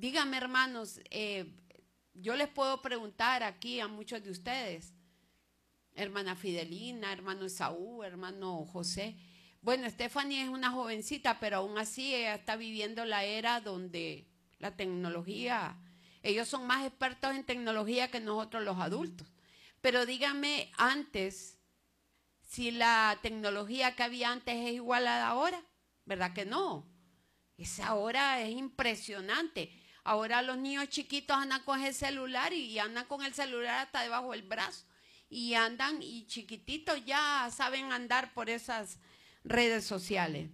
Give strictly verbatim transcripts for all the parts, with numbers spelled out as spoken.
díganme, hermanos, eh, yo les puedo preguntar aquí a muchos de ustedes, hermana Fidelina, hermano Esaú, hermano José. Bueno, Stephanie es una jovencita, pero aún así ella está viviendo la era donde la tecnología, ellos son más expertos en tecnología que nosotros los adultos. Pero díganme antes, si la tecnología que había antes es igual a la ahora, ¿verdad que no? Esa hora es impresionante. Ahora los niños chiquitos andan con el celular y andan con el celular hasta debajo del brazo. Y andan, y chiquititos ya saben andar por esas redes sociales.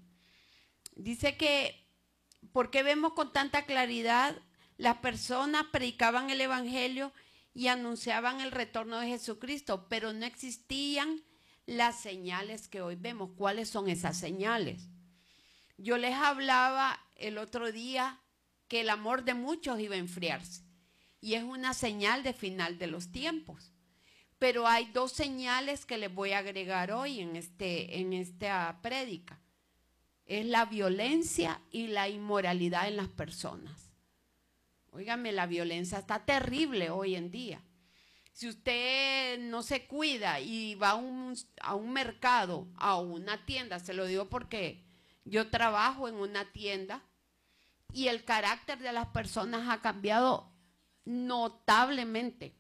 Dice que, ¿por qué vemos con tanta claridad? Las personas predicaban el evangelio y anunciaban el retorno de Jesucristo, pero no existían las señales que hoy vemos. ¿Cuáles son esas señales? Yo les hablaba el otro día que el amor de muchos iba a enfriarse y es una señal de final de los tiempos. Pero hay dos señales que les voy a agregar hoy en, este, en esta prédica. Es la violencia y la inmoralidad en las personas. Óigame, la violencia está terrible hoy en día. Si usted no se cuida y va a un, a un mercado, a una tienda, se lo digo porque yo trabajo en una tienda y el carácter de las personas ha cambiado notablemente.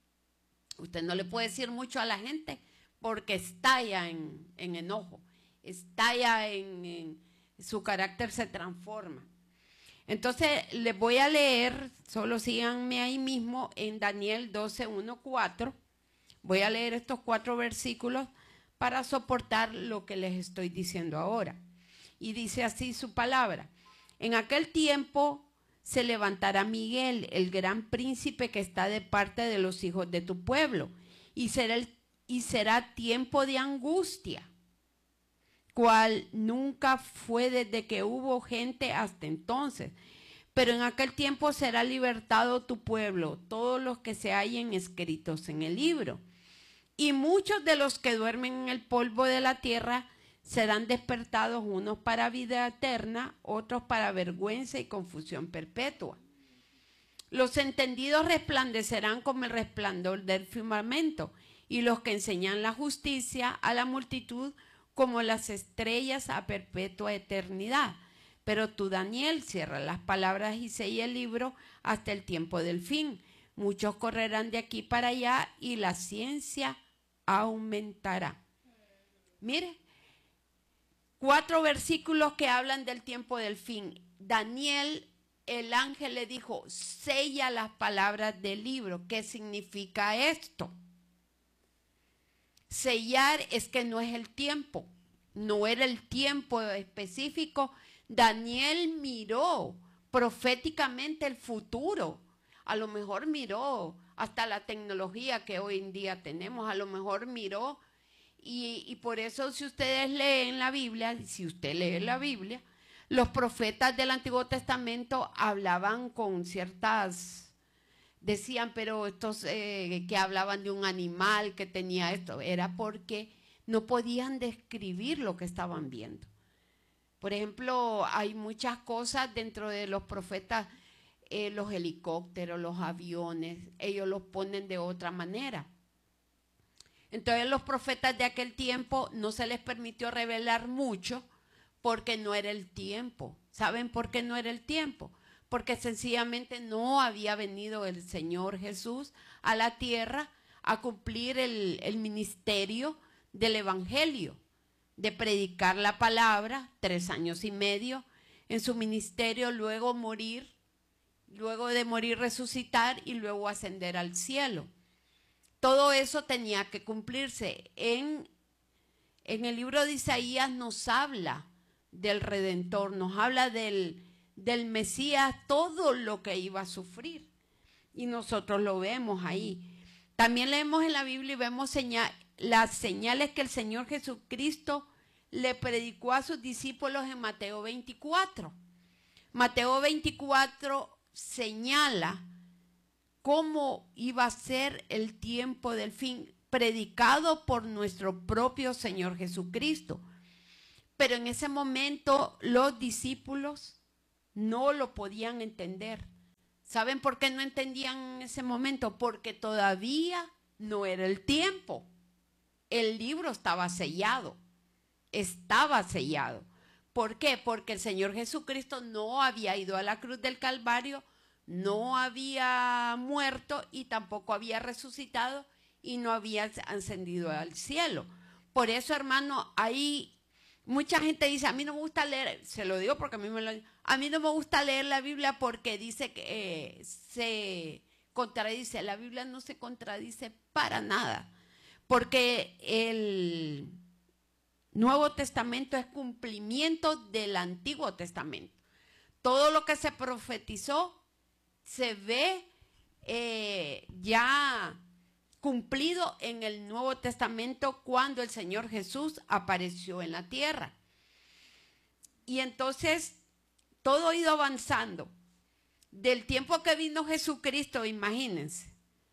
Usted no le puede decir mucho a la gente porque estalla en, en enojo, estalla en, en su carácter se transforma. Entonces les voy a leer, solo síganme ahí mismo en Daniel doce, uno, cuatro. Voy a leer estos cuatro versículos para soportar lo que les estoy diciendo ahora. Y dice así su palabra: en aquel tiempo se levantará Miguel, el gran príncipe que está de parte de los hijos de tu pueblo, y será, el, y será tiempo de angustia, cual nunca fue desde que hubo gente hasta entonces. Pero en aquel tiempo será libertado tu pueblo, todos los que se hallen escritos en el libro. Y muchos de los que duermen en el polvo de la tierra serán despertados, unos para vida eterna, otros para vergüenza y confusión perpetua. Los entendidos resplandecerán como el resplandor del firmamento, y los que enseñan la justicia a la multitud como las estrellas a perpetua eternidad. Pero tú, Daniel, cierra las palabras y sella el libro hasta el tiempo del fin. Muchos correrán de aquí para allá y la ciencia aumentará. Mire, cuatro versículos que hablan del tiempo del fin. Daniel, el ángel le dijo, sella las palabras del libro. ¿Qué significa esto? Sellar es que no es el tiempo, no era el tiempo específico. Daniel miró proféticamente el futuro, a lo mejor miró hasta la tecnología que hoy en día tenemos, a lo mejor miró, y, y por eso si ustedes leen la Biblia, si usted lee la Biblia, los profetas del Antiguo Testamento hablaban con ciertas... Decían, pero estos eh, que hablaban de un animal que tenía esto, era porque no podían describir lo que estaban viendo. Por ejemplo, hay muchas cosas dentro de los profetas, eh, los helicópteros, los aviones, ellos los ponen de otra manera. Entonces los profetas de aquel tiempo no se les permitió revelar mucho porque no era el tiempo. ¿Saben por qué no era el tiempo? Porque sencillamente no había venido el Señor Jesús a la tierra a cumplir el, el ministerio del Evangelio, de predicar la palabra, tres años y medio en su ministerio, luego morir, luego de morir resucitar y luego ascender al cielo. Todo eso tenía que cumplirse. En, en el libro de Isaías nos habla del Redentor, nos habla del del Mesías, todo lo que iba a sufrir, y nosotros lo vemos ahí. También leemos en la Biblia y vemos señal, las señales que el Señor Jesucristo le predicó a sus discípulos en Mateo veinticuatro. Mateo veinticuatro señala cómo iba a ser el tiempo del fin, predicado por nuestro propio Señor Jesucristo. Pero en ese momento los discípulos no lo podían entender, ¿Saben por qué no entendían en ese momento? Porque todavía no era el tiempo. El libro estaba sellado, estaba sellado. ¿Por qué? Porque el Señor Jesucristo no había ido a la cruz del Calvario, no había muerto y tampoco había resucitado y no había ascendido al cielo. Por eso, hermano, ahí mucha gente dice, a mí no me gusta leer, se lo digo porque a mí me lo a mí no me gusta leer la Biblia porque dice que eh, se contradice. La Biblia no se contradice para nada, porque el Nuevo Testamento es cumplimiento del Antiguo Testamento. Todo lo que se profetizó se ve eh, ya cumplido en el Nuevo Testamento cuando el Señor Jesús apareció en la tierra. Y entonces todo ha ido avanzando. Del tiempo que vino Jesucristo, imagínense,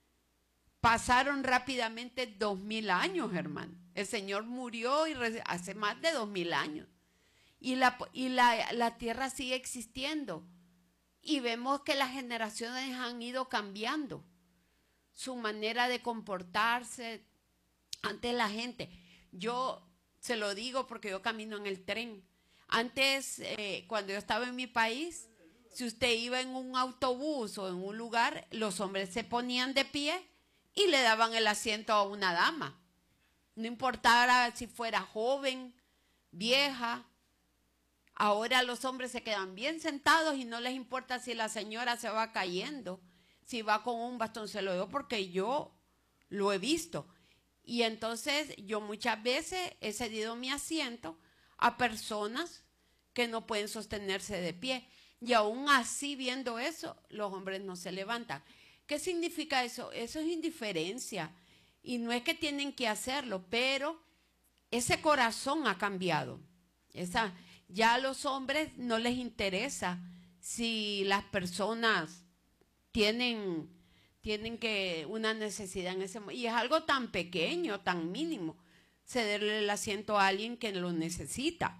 pasaron rápidamente dos mil años, hermano. El Señor murió y hace más de dos mil años. Y, la, y la, la tierra sigue existiendo. Y vemos que las generaciones han ido cambiando su manera de comportarse ante la gente. Yo se lo digo porque yo camino en el tren. Antes, eh, cuando yo estaba en mi país, si usted iba en un autobús o en un lugar, los hombres se ponían de pie y le daban el asiento a una dama. No importara si fuera joven, vieja. Ahora los hombres se quedan bien sentados y no les importa si la señora se va cayendo, si va con un bastón. Se lo digo porque yo lo he visto. Y entonces yo muchas veces he cedido mi asiento a personas que no pueden sostenerse de pie. Y aún así, viendo eso, los hombres no se levantan. ¿Qué significa eso? Eso es indiferencia. Y no es que tienen que hacerlo, pero ese corazón ha cambiado. Esa, ya a los hombres no les interesa si las personas tienen, tienen que una necesidad en ese momento. Y es algo tan pequeño, tan mínimo, cederle el asiento a alguien que lo necesita.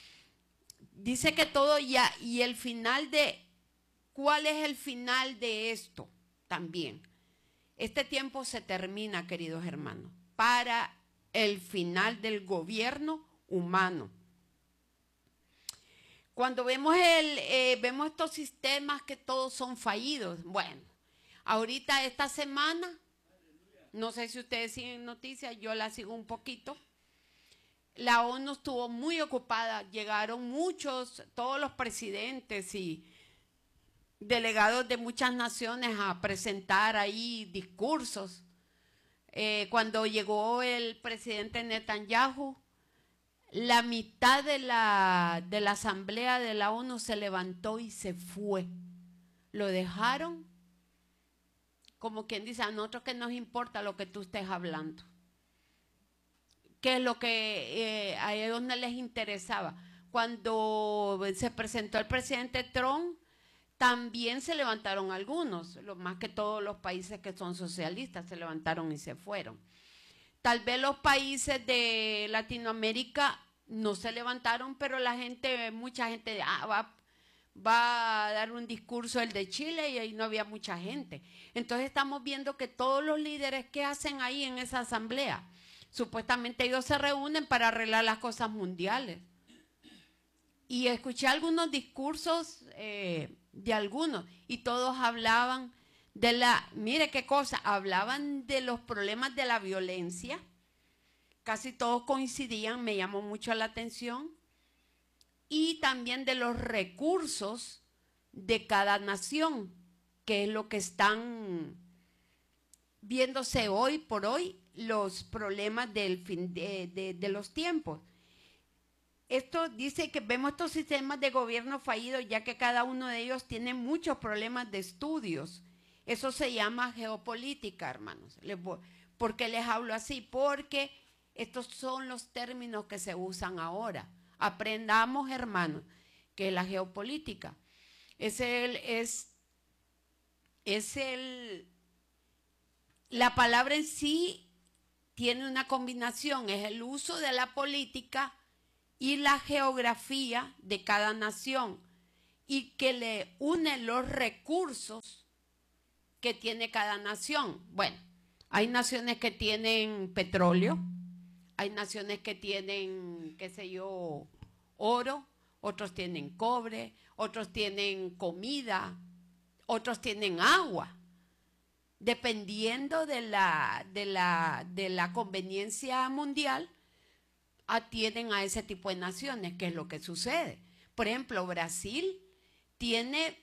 Dice que todo ya, y el final de, ¿cuál es el final de esto? También, este tiempo se termina, queridos hermanos, para el final del gobierno humano. Cuando vemos, el, eh, vemos estos sistemas que todos son fallidos, bueno, ahorita esta semana, no sé si ustedes siguen noticias, yo la sigo un poquito. La ONU estuvo muy ocupada, llegaron muchos, todos los presidentes y delegados de muchas naciones a presentar ahí discursos. Eh, cuando llegó el presidente Netanyahu, la mitad de la, de la asamblea de la ONU se levantó y se fue. Lo dejaron, como quien dice, a nosotros que nos importa lo que tú estés hablando. ¿Qué es lo que eh, a ellos no les interesaba? Cuando se presentó el presidente Trump, también se levantaron algunos, lo más que todos los países que son socialistas se levantaron y se fueron. Tal vez los países de Latinoamérica no se levantaron, pero la gente, mucha gente ah, va, va a dar un discurso el de Chile y ahí no había mucha gente. Entonces estamos viendo que todos los líderes que hacen ahí en esa asamblea, supuestamente ellos se reúnen para arreglar las cosas mundiales. Y escuché algunos discursos eh, de algunos y todos hablaban de la, mire qué cosa, hablaban de los problemas de la violencia. Casi todos coincidían, me llamó mucho la atención. Y también de los recursos de cada nación, que es lo que están viéndose hoy por hoy, los problemas del fin de, de, de los tiempos. Esto dice que vemos estos sistemas de gobierno fallidos, ya que cada uno de ellos tiene muchos problemas de estudios. Eso se llama geopolítica, hermanos. ¿Por qué les hablo así? Porque estos son los términos que se usan ahora. Aprendamos, hermanos, que la geopolítica es el, es, es el, la palabra en sí tiene una combinación, es el uso de la política y la geografía de cada nación y que le une los recursos que tiene cada nación. Bueno, hay naciones que tienen petróleo, hay naciones que tienen, qué sé yo, oro, otros tienen cobre, otros tienen comida, otros tienen agua. Dependiendo de la, de la, de la conveniencia mundial, atienden a ese tipo de naciones, que es lo que sucede. Por ejemplo, Brasil tiene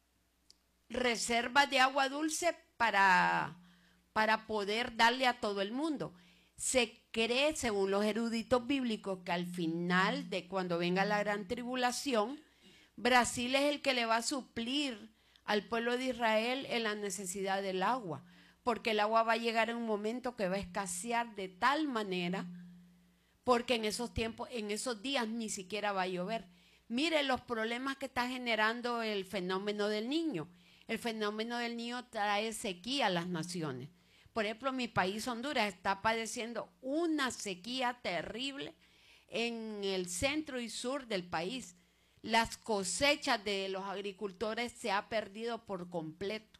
reservas de agua dulce para, para poder darle a todo el mundo. Se cree, según los eruditos bíblicos, que al final de cuando venga la gran tribulación, Brasil es el que le va a suplir al pueblo de Israel en la necesidad del agua, porque el agua va a llegar en un momento que va a escasear de tal manera, porque en esos tiempos, en esos días ni siquiera va a llover. Mire los problemas que está generando el fenómeno del Niño. El fenómeno del Niño trae sequía a las naciones. Por ejemplo, mi país, Honduras, está padeciendo una sequía terrible en el centro y sur del país. Las cosechas de los agricultores se han perdido por completo.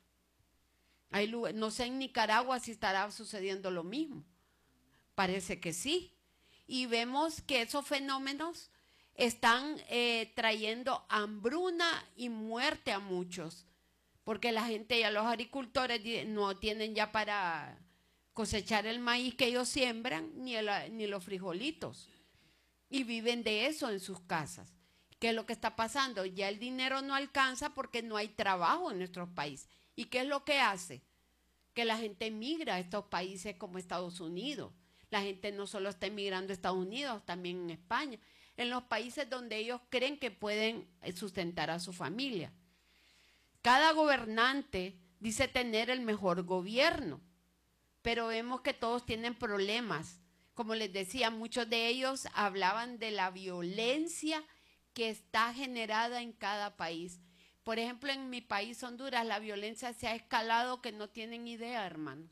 Hay lugar, no sé en Nicaragua si estará sucediendo lo mismo. Parece que sí. Y vemos que esos fenómenos están eh, trayendo hambruna y muerte a muchos, porque la gente ya, los agricultores no tienen ya para cosechar el maíz que ellos siembran, ni, el, ni los frijolitos, y viven de eso en sus casas. ¿Qué es lo que está pasando? Ya el dinero no alcanza porque no hay trabajo en nuestros países. ¿Y qué es lo que hace? Que la gente emigra a estos países como Estados Unidos. La gente no solo está emigrando a Estados Unidos, también en España, en los países donde ellos creen que pueden sustentar a su familia. Cada gobernante dice tener el mejor gobierno, pero vemos que todos tienen problemas. Como les decía, muchos de ellos hablaban de la violencia que está generada en cada país. Por ejemplo, en mi país, Honduras, la violencia se ha escalado que no tienen idea, hermanos.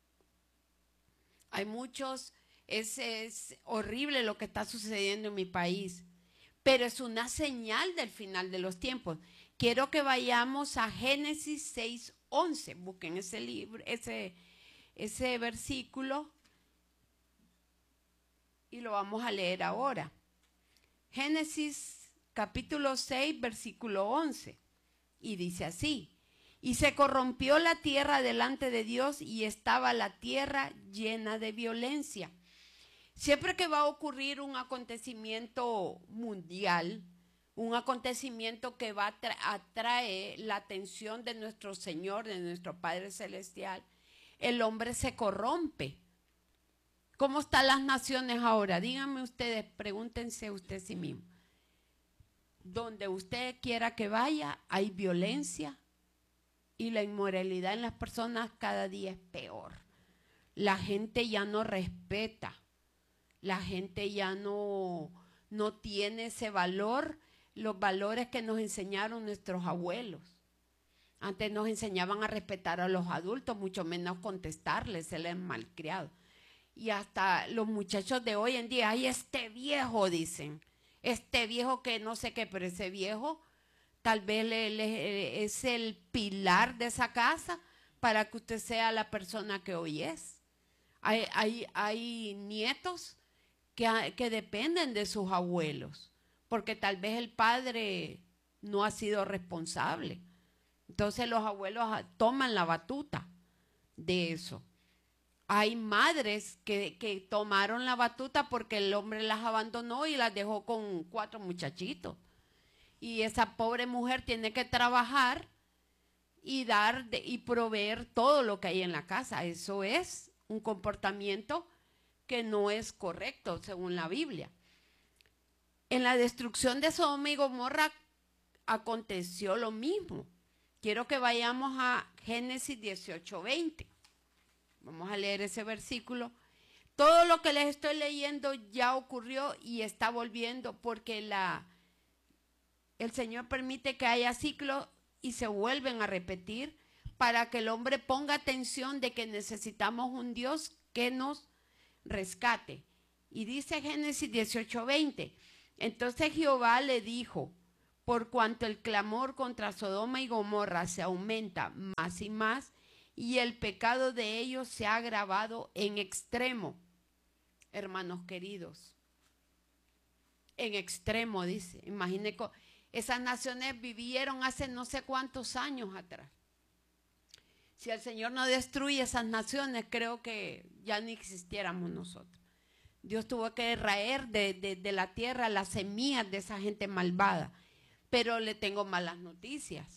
Hay muchos, es, es horrible lo que está sucediendo en mi país, pero es una señal del final de los tiempos. Quiero que vayamos a Génesis seis once, busquen ese libro, ese, ese versículo y lo vamos a leer ahora. Génesis capítulo seis, versículo once, y dice así: y se corrompió la tierra delante de Dios y estaba la tierra llena de violencia. Siempre que va a ocurrir un acontecimiento mundial, un acontecimiento que va a atraer la atención de nuestro Señor, de nuestro Padre Celestial, el hombre se corrompe. ¿Cómo están las naciones ahora? Díganme ustedes, pregúntense usted sí mismo. Donde usted quiera que vaya, hay violencia y la inmoralidad en las personas cada día es peor. La gente ya no respeta, la gente ya no, no tiene ese valor, los valores que nos enseñaron nuestros abuelos. Antes nos enseñaban a respetar a los adultos, mucho menos contestarles, se les malcriado. Y hasta los muchachos de hoy en día, ay, este viejo, dicen, este viejo que no sé qué, pero ese viejo tal vez le, le, es el pilar de esa casa para que usted sea la persona que hoy es. Hay, hay, hay nietos que, que dependen de sus abuelos, porque tal vez el padre no ha sido responsable. Entonces los abuelos toman la batuta de eso. Hay madres que, que tomaron la batuta porque el hombre las abandonó y las dejó con cuatro muchachitos. Y esa pobre mujer tiene que trabajar y dar de, y proveer todo lo que hay en la casa. Eso es un comportamiento que no es correcto según la Biblia. En la destrucción de Sodoma y Gomorra aconteció lo mismo. Quiero que vayamos a Génesis dieciocho veinte. Vamos a leer ese versículo. Todo lo que les estoy leyendo ya ocurrió y está volviendo porque la, el Señor permite que haya ciclos y se vuelven a repetir para que el hombre ponga atención de que necesitamos un Dios que nos rescate. Y dice Génesis dieciocho veinte. Entonces Jehová le dijo: por cuanto el clamor contra Sodoma y Gomorra se aumenta más y más, y el pecado de ellos se ha agravado en extremo, hermanos queridos. En extremo, dice. Imagine, esas naciones vivieron hace no sé cuántos años atrás. Si el Señor no destruye esas naciones, creo que ya ni existiéramos nosotros. Dios tuvo que raer de, de, de la tierra las semillas de esa gente malvada. Pero le tengo malas noticias.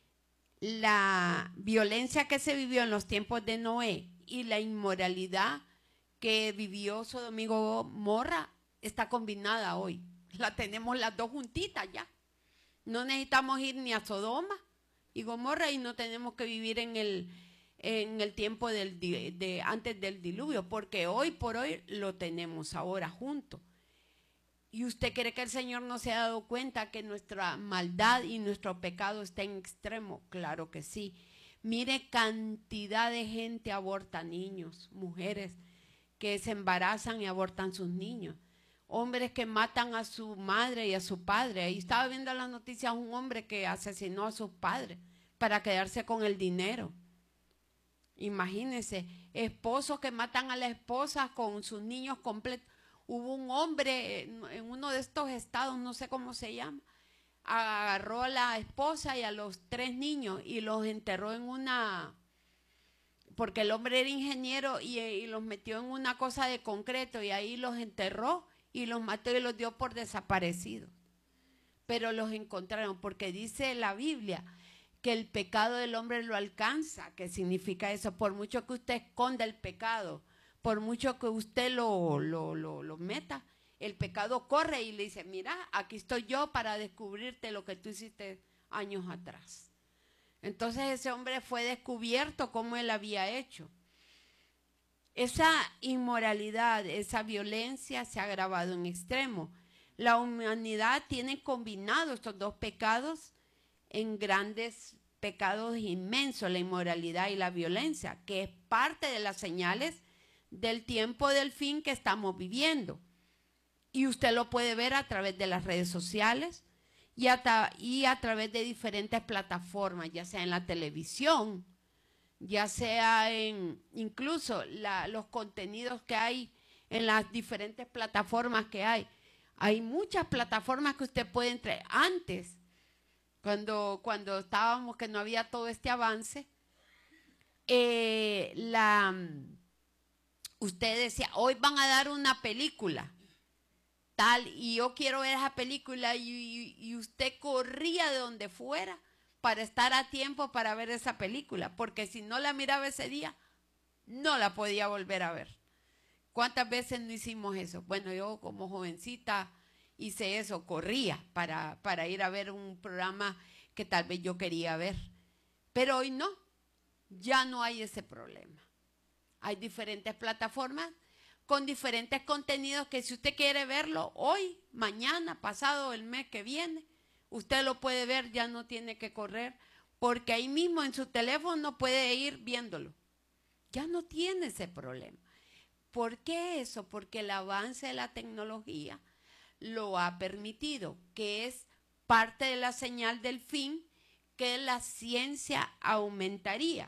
La violencia que se vivió en los tiempos de Noé y la inmoralidad que vivió Sodoma y Gomorra está combinada hoy. La tenemos las dos juntitas ya. No necesitamos ir ni a Sodoma y Gomorra y no tenemos que vivir en el, en el tiempo del, de, antes del diluvio, porque hoy por hoy lo tenemos ahora juntos. ¿Y usted cree que el Señor no se ha dado cuenta que nuestra maldad y nuestro pecado está en extremo? Claro que sí. Mire cantidad de gente aborta niños, mujeres que se embarazan y abortan sus niños, hombres que matan a su madre y a su padre. Ahí estaba viendo en las noticias un hombre que asesinó a sus padres para quedarse con el dinero. Imagínense, esposos que matan a la esposa con sus niños completos. Hubo un hombre en uno de estos estados, no sé cómo se llama, agarró a la esposa y a los tres niños y los enterró en una, porque el hombre era ingeniero y, y los metió en una cosa de concreto y ahí los enterró y los mató y los dio por desaparecidos. Pero los encontraron porque dice la Biblia que el pecado del hombre lo alcanza. ¿Qué significa eso? Por mucho que usted esconda el pecado, por mucho que usted lo, lo, lo, lo meta, el pecado corre y le dice, mira, aquí estoy yo para descubrirte lo que tú hiciste años atrás. Entonces ese hombre fue descubierto como él había hecho. Esa inmoralidad, esa violencia se ha agravado en extremo. La humanidad tiene combinado estos dos pecados en grandes pecados inmensos, la inmoralidad y la violencia, que es parte de las señales del tiempo del fin que estamos viviendo. Y usted lo puede ver a través de las redes sociales y a, y a través de diferentes plataformas, ya sea en la televisión, ya sea en incluso la, los contenidos que hay en las diferentes plataformas que hay. Hay muchas plataformas que usted puede entrar. Antes, cuando, cuando estábamos, que no había todo este avance, eh, la... usted decía, hoy van a dar una película, tal, y yo quiero ver esa película, y, y, y usted corría de donde fuera para estar a tiempo para ver esa película, porque si no la miraba ese día, no la podía volver a ver. ¿Cuántas veces no hicimos eso? Bueno, yo como jovencita hice eso, corría para, para ir a ver un programa que tal vez yo quería ver, pero hoy no, ya no hay ese problema. Hay diferentes plataformas con diferentes contenidos que si usted quiere verlo hoy, mañana, pasado, el mes que viene, usted lo puede ver, ya no tiene que correr, porque ahí mismo en su teléfono puede ir viéndolo. Ya no tiene ese problema. ¿Por qué eso? Porque el avance de la tecnología lo ha permitido, que es parte de la señal del fin, que la ciencia aumentaría.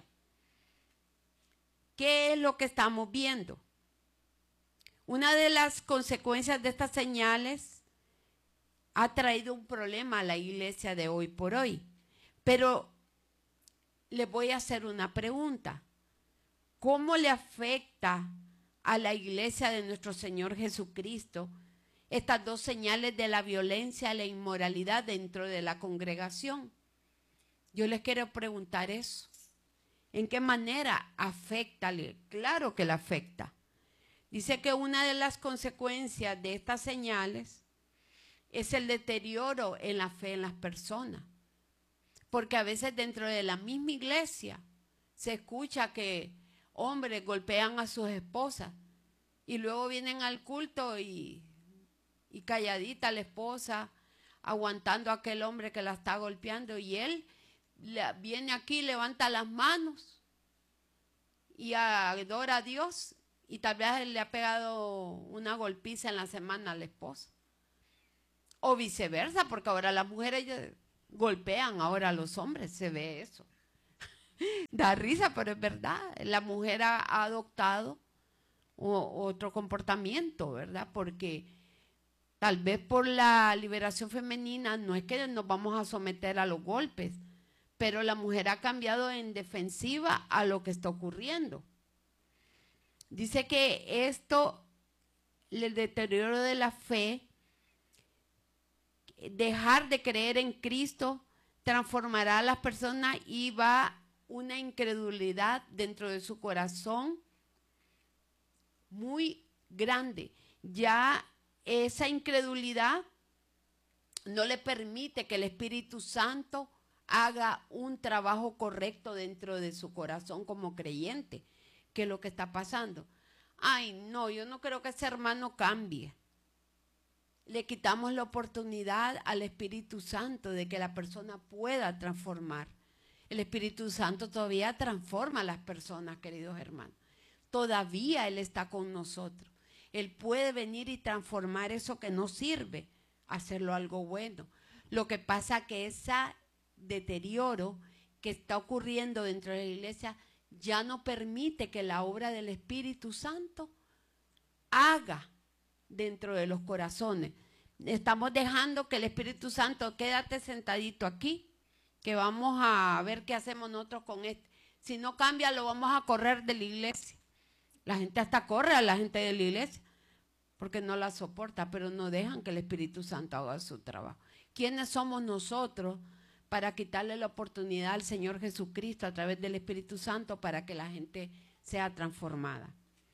¿Qué es lo que estamos viendo? Una de las consecuencias de estas señales ha traído un problema a la iglesia de hoy por hoy. Pero les voy a hacer una pregunta. ¿Cómo le afecta a la iglesia de nuestro Señor Jesucristo estas dos señales de la violencia y la inmoralidad dentro de la congregación? Yo les quiero preguntar eso. ¿En qué manera afecta? Claro que le afecta. Dice que una de las consecuencias de estas señales es el deterioro en la fe en las personas. Porque a veces dentro de la misma iglesia se escucha que hombres golpean a sus esposas y luego vienen al culto y, y calladita la esposa, aguantando a aquel hombre que la está golpeando, y él viene aquí, levanta las manos y adora a Dios, y tal vez él le ha pegado una golpiza en la semana a la esposa. O viceversa, porque ahora las mujeres golpean ahora a los hombres, se ve eso. Da risa, pero es verdad. La mujer ha, ha adoptado o, otro comportamiento, ¿verdad? Porque tal vez por la liberación femenina no es que nos vamos a someter a los golpes, pero la mujer ha cambiado en defensiva a lo que está ocurriendo. Dice que esto, el deterioro de la fe, dejar de creer en Cristo, transformará a las personas y va una incredulidad dentro de su corazón muy grande. Ya esa incredulidad no le permite que el Espíritu Santo haga un trabajo correcto dentro de su corazón como creyente. ¿Qué es lo que está pasando? Ay, no, yo no creo que ese hermano cambie. Le quitamos la oportunidad al Espíritu Santo de que la persona pueda transformar. El Espíritu Santo todavía transforma a las personas, queridos hermanos. Todavía Él está con nosotros. Él puede venir y transformar eso que no sirve, hacerlo algo bueno. Lo que pasa es que ese deterioro que está ocurriendo dentro de la iglesia ya no permite que la obra del Espíritu Santo haga dentro de los corazones. Estamos dejando que el Espíritu Santo, quédate sentadito aquí, que vamos a ver qué hacemos nosotros con este. Si no cambia, lo vamos a correr de la iglesia. La gente hasta corre a la gente de la iglesia porque no la soporta, pero no dejan que el Espíritu Santo haga su trabajo. ¿Quiénes somos nosotros para quitarle la oportunidad al Señor Jesucristo a través del Espíritu Santo para que la gente sea transformada?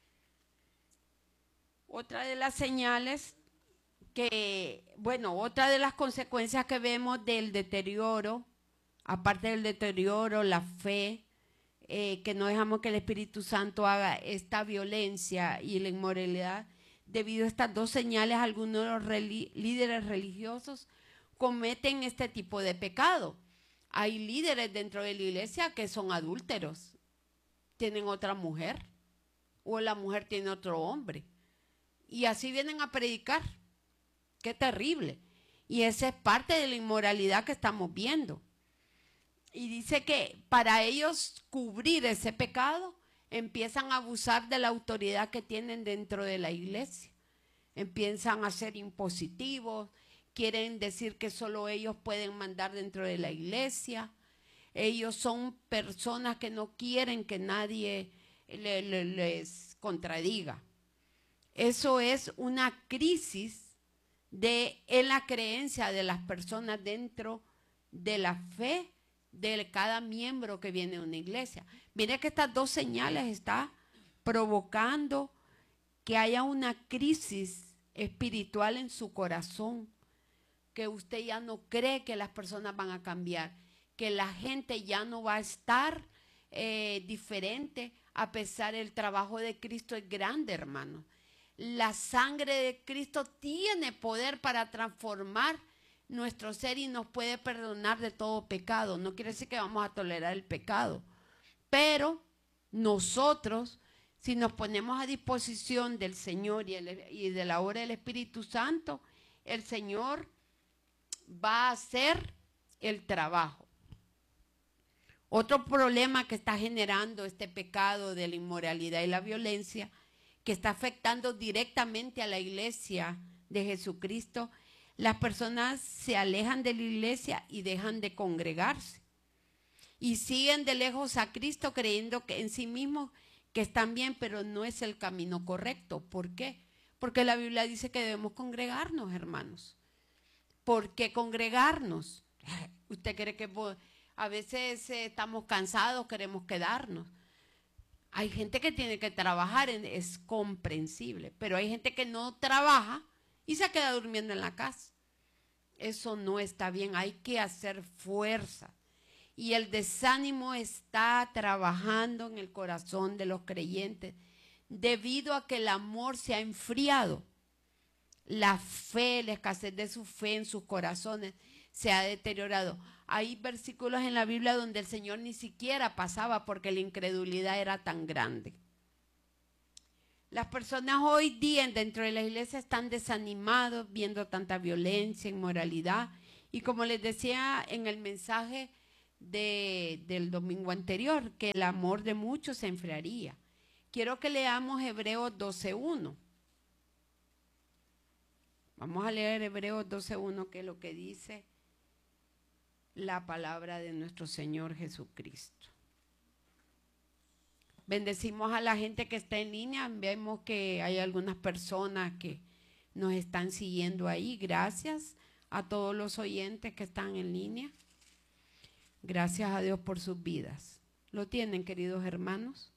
Otra de las señales que, bueno, otra de las consecuencias que vemos del deterioro, aparte del deterioro, la fe, eh, que no dejamos que el Espíritu Santo haga esta violencia y la inmoralidad, debido a estas dos señales, algunos de los reli- líderes religiosos cometen este tipo de pecado. Hay líderes dentro de la iglesia que son adúlteros, tienen otra mujer, o la mujer tiene otro hombre. Y así vienen a predicar. Qué terrible. Y esa es parte de la inmoralidad que estamos viendo. Y dice que para ellos cubrir ese pecado, empiezan a abusar de la autoridad que tienen dentro de la iglesia. Empiezan a ser impositivos, quieren decir que solo ellos pueden mandar dentro de la iglesia. Ellos son personas que no quieren que nadie le, le, les contradiga. Eso es una crisis de, en la creencia de las personas dentro de la fe de cada miembro que viene de una iglesia. Mire que estas dos señales están provocando que haya una crisis espiritual en su corazón, que usted ya no cree que las personas van a cambiar, que la gente ya no va a estar eh, diferente, a pesar del trabajo de Cristo es grande, hermano. La sangre de Cristo tiene poder para transformar nuestro ser y nos puede perdonar de todo pecado. No quiere decir que vamos a tolerar el pecado, pero nosotros, si nos ponemos a disposición del Señor y, el, y de la obra del Espíritu Santo, el Señor va a hacer el trabajo. Otro problema que está generando este pecado de la inmoralidad y la violencia, que está afectando directamente a la iglesia de Jesucristo, las personas se alejan de la iglesia y dejan de congregarse. Y siguen de lejos a Cristo creyendo que en sí mismos que están bien, pero no es el camino correcto. ¿Por qué? Porque la Biblia dice que debemos congregarnos, hermanos. ¿Por qué congregarnos? ¿Usted cree que a veces eh, estamos cansados, queremos quedarnos? Hay gente que tiene que trabajar, es comprensible, pero hay gente que no trabaja y se queda durmiendo en la casa. Eso no está bien, hay que hacer fuerza. Y el desánimo está trabajando en el corazón de los creyentes debido a que el amor se ha enfriado. La fe, la escasez de su fe en sus corazones se ha deteriorado. Hay versículos en la Biblia donde el Señor ni siquiera pasaba porque la incredulidad era tan grande. Las personas hoy día dentro de la iglesia están desanimados viendo tanta violencia, inmoralidad. Y como les decía en el mensaje de, del domingo anterior, que el amor de muchos se enfriaría. Quiero que leamos Hebreos doce uno. Vamos a leer Hebreos doce uno, que es lo que dice la palabra de nuestro Señor Jesucristo. Bendecimos a la gente que está en línea. Vemos que hay algunas personas que nos están siguiendo ahí. Gracias a todos los oyentes que están en línea. Gracias a Dios por sus vidas. ¿Lo tienen, queridos hermanos?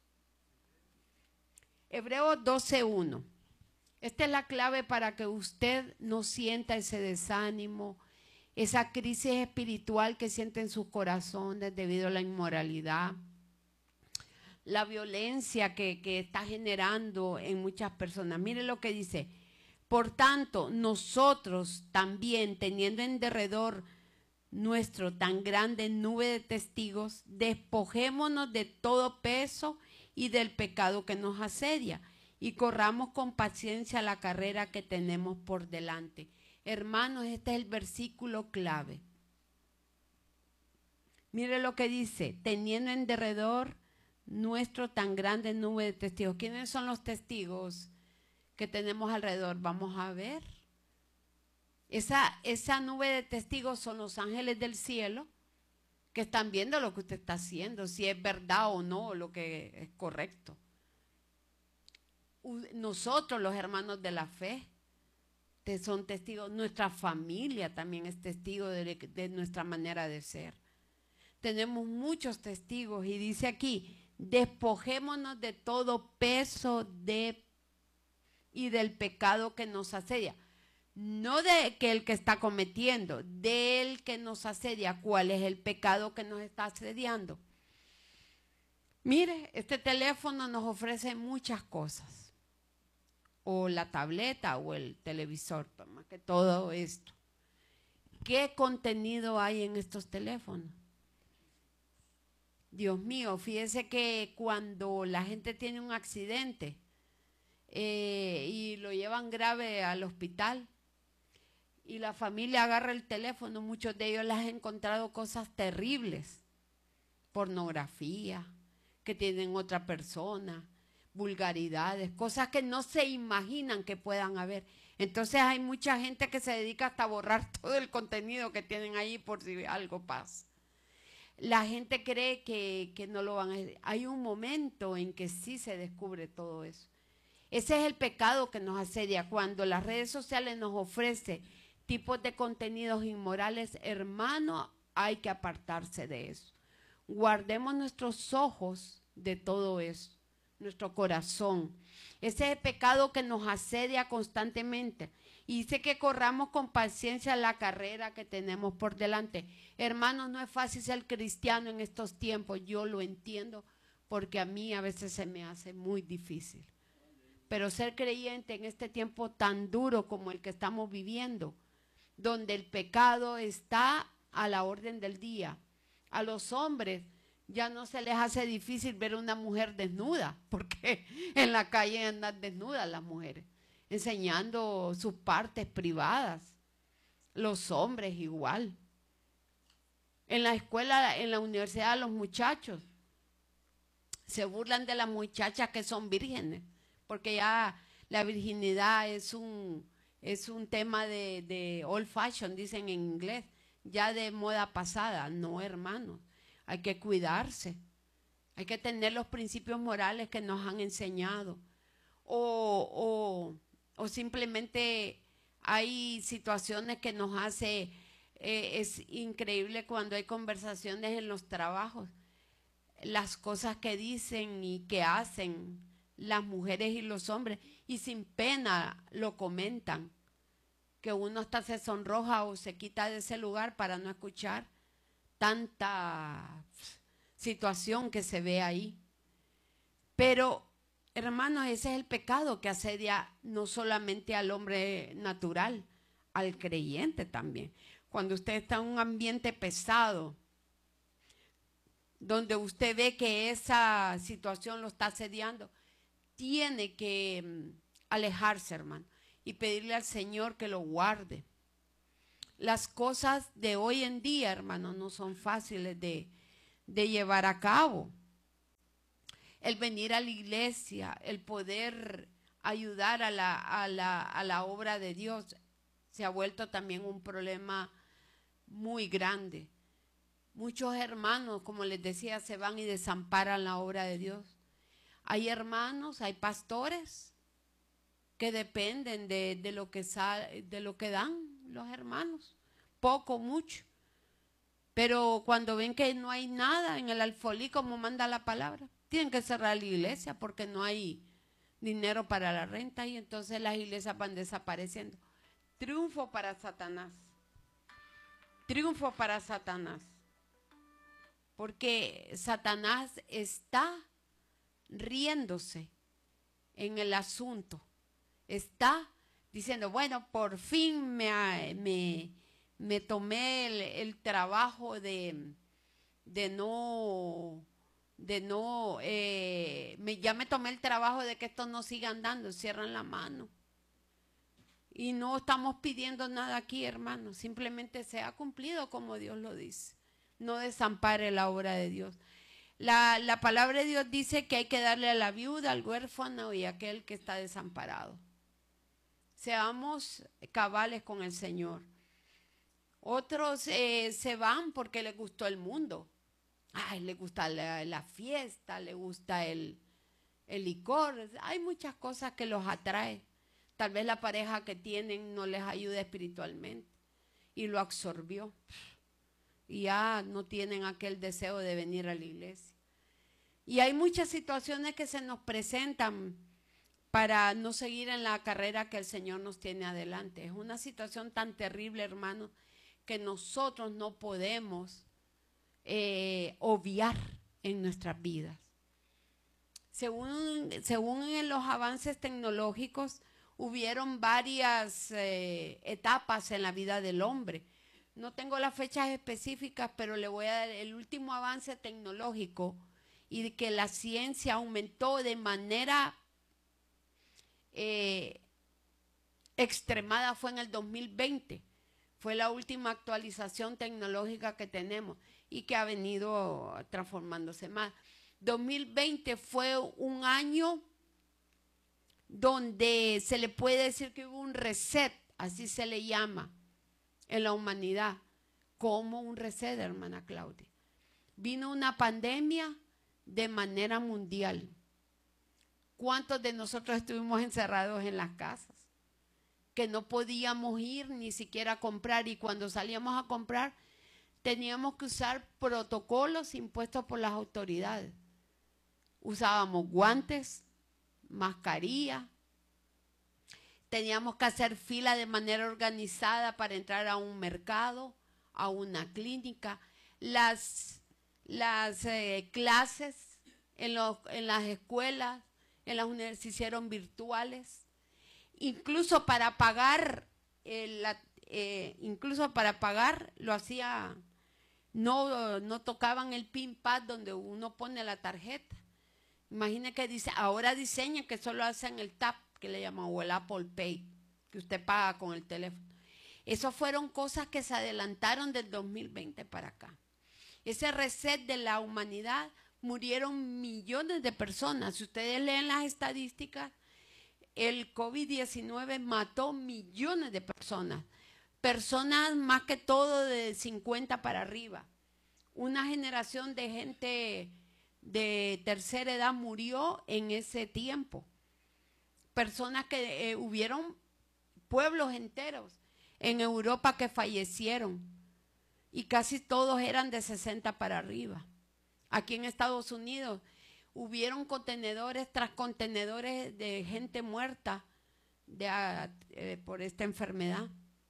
Hebreos doce uno. Esta es la clave para que usted no sienta ese desánimo, esa crisis espiritual que siente en sus corazones debido a la inmoralidad, la violencia que, que está generando en muchas personas. Mire lo que dice: por tanto, nosotros también, teniendo en derredor nuestro tan grande nube de testigos, despojémonos de todo peso y del pecado que nos asedia, y corramos con paciencia la carrera que tenemos por delante. Hermanos, este es el versículo clave. Mire lo que dice: teniendo en derredor nuestro tan grande nube de testigos. ¿Quiénes son los testigos que tenemos alrededor? Vamos a ver. Esa, esa nube de testigos son los ángeles del cielo que están viendo lo que usted está haciendo, si es verdad o no, lo que es correcto. Nosotros, los hermanos de la fe, son testigos. Nuestra familia también es testigo de, de nuestra manera de ser. Tenemos muchos testigos y dice aquí: despojémonos de todo peso de, y del pecado que nos asedia. No de que el que está cometiendo, del que nos asedia. ¿Cuál es el pecado que nos está asediando? Mire, este teléfono nos ofrece muchas cosas. O la tableta o el televisor, más que todo esto. ¿Qué contenido hay en estos teléfonos? Dios mío, fíjese que cuando la gente tiene un accidente eh, y lo llevan grave al hospital y la familia agarra el teléfono, muchos de ellos les han encontrado cosas terribles, pornografía, que tienen otra persona, vulgaridades, cosas que no se imaginan que puedan haber. Entonces hay mucha gente que se dedica hasta a borrar todo el contenido que tienen ahí por si algo pasa. La gente cree que, que no lo van a... Hay un momento en que sí se descubre todo eso. Ese es el pecado que nos asedia. Cuando las redes sociales nos ofrecen tipos de contenidos inmorales, hermano, hay que apartarse de eso. Guardemos nuestros ojos de todo eso, nuestro corazón. Ese es el pecado que nos asedia constantemente. Y dice que corramos con paciencia la carrera que tenemos por delante. Hermanos, no es fácil ser cristiano en estos tiempos. Yo lo entiendo porque a mí a veces se me hace muy difícil. Pero ser creyente en este tiempo tan duro como el que estamos viviendo, donde el pecado está a la orden del día. A los hombres ya no se les hace difícil ver una mujer desnuda, porque en la calle andan desnudas las mujeres, enseñando sus partes privadas. Los hombres igual. En la escuela, en la universidad, los muchachos se burlan de las muchachas que son vírgenes, porque ya la virginidad es un, es un tema de, de old fashion, dicen en inglés, ya de moda pasada. No, hermanos, hay que cuidarse, hay que tener los principios morales que nos han enseñado. O, o, o simplemente hay situaciones que nos hace, eh, es increíble cuando hay conversaciones en los trabajos, las cosas que dicen y que hacen las mujeres y los hombres, y sin pena lo comentan, que uno hasta se sonroja o se quita de ese lugar para no escuchar tanta situación que se ve ahí. Pero, hermanos, ese es el pecado que asedia no solamente al hombre natural, al creyente también. Cuando usted está en un ambiente pesado, donde usted ve que esa situación lo está asediando, tiene que alejarse, hermano, y pedirle al Señor que lo guarde. Las cosas de hoy en día, hermano, no son fáciles de, de llevar a cabo. El venir a la iglesia, el poder ayudar a la, a la, a la obra de Dios, se ha vuelto también un problema muy grande. Muchos hermanos, como les decía, se van y desamparan la obra de Dios. Hay hermanos, hay pastores que dependen de, de, lo, que sale, de lo que dan los hermanos, poco, mucho. Pero cuando ven que no hay nada en el alfolí, como manda la palabra, tienen que cerrar la iglesia porque no hay dinero para la renta y entonces las iglesias van desapareciendo. Triunfo para Satanás. Triunfo para Satanás. Porque Satanás está riéndose en el asunto. Está diciendo, bueno, por fin me, me, me tomé el, el trabajo de, de no, de no, eh, me, ya me tomé el trabajo de que esto no siga andando, cierran la mano. Y no estamos pidiendo nada aquí, hermano, simplemente se ha cumplido como Dios lo dice. No desampare la obra de Dios. La, la palabra de Dios dice que hay que darle a la viuda, al huérfano y a aquel que está desamparado. Seamos cabales con el Señor. Otros eh, se van porque les gustó el mundo. Ay, les gusta la, la fiesta, les gusta el, el licor. Hay muchas cosas que los atrae. Tal vez la pareja que tienen no les ayuda espiritualmente y lo absorbió. Y ya no tienen aquel deseo de venir a la iglesia. Y hay muchas situaciones que se nos presentan para no seguir en la carrera que el Señor nos tiene adelante. Es una situación tan terrible, hermano, que nosotros no podemos eh, obviar en nuestras vidas. Según, según en los avances tecnológicos, hubieron varias eh, etapas en la vida del hombre. No tengo las fechas específicas, pero le voy a dar el último avance tecnológico y que la ciencia aumentó de manera eh, extremada fue en el dos mil veinte. Fue la última actualización tecnológica que tenemos y que ha venido transformándose más. dos mil veinte fue un año donde se le puede decir que hubo un reset, así se le llama, en la humanidad. Como un reset, hermana Claudia. Vino una pandemia de manera mundial. ¿Cuántos de nosotros estuvimos encerrados en las casas? Que no podíamos ir ni siquiera a comprar, y cuando salíamos a comprar teníamos que usar protocolos impuestos por las autoridades. Usábamos guantes, mascarilla, teníamos que hacer fila de manera organizada para entrar a un mercado, a una clínica. Las, las eh, clases en, los, en las escuelas, en las universidades se hicieron virtuales. Incluso para pagar, eh, la, eh, incluso para pagar lo hacía, no, no tocaban el pin pad donde uno pone la tarjeta. Imagine que dice, ahora diseñan que solo hacen el tap, que le llaman, o el Apple Pay, que usted paga con el teléfono. Esas fueron cosas que se adelantaron del dos mil veinte para acá. Ese reset de la humanidad, murieron millones de personas. Si ustedes leen las estadísticas, el COVID diecinueve mató millones de personas. Personas más que todo de cincuenta para arriba. Una generación de gente de tercera edad murió en ese tiempo. Personas que eh, hubieron pueblos enteros en Europa que fallecieron y casi todos eran de sesenta para arriba. Aquí en Estados Unidos hubieron contenedores tras contenedores de gente muerta de, eh, por esta enfermedad.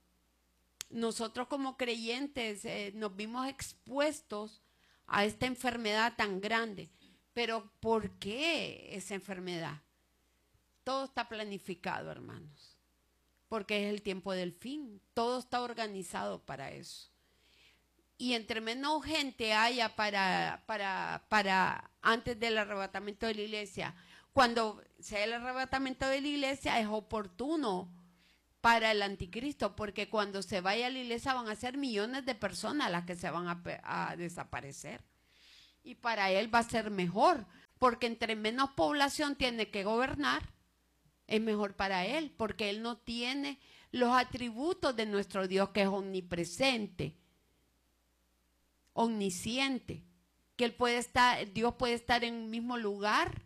Nosotros como creyentes eh, nos vimos expuestos a esta enfermedad tan grande. Pero ¿por qué esa enfermedad? Todo está planificado, hermanos, porque es el tiempo del fin. Todo está organizado para eso. Y entre menos gente haya para, para, para antes del arrebatamiento de la iglesia, cuando sea el arrebatamiento de la iglesia es oportuno para el anticristo, porque cuando se vaya a la iglesia van a ser millones de personas las que se van a, a desaparecer. Y para él va a ser mejor, porque entre menos población tiene que gobernar, es mejor para él, porque él no tiene los atributos de nuestro Dios, que es omnipresente, omnisciente, que él puede estar, Dios puede estar en un mismo lugar,